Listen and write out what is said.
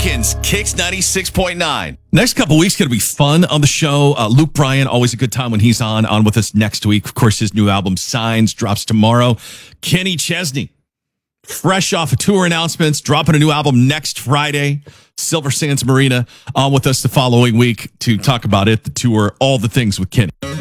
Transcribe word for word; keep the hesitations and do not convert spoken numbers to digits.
weekends, Kicks ninety-six point nine. Next couple weeks going to be fun on the show. Uh, Luke Bryan, always a good time when he's on, on with us next week. Of course, his new album, Signs, drops tomorrow. Kenny Chesney, fresh off of tour announcements, dropping a new album next Friday. Silver Sands Marina, on with us the following week to talk about it, the tour, all the things with Kenny.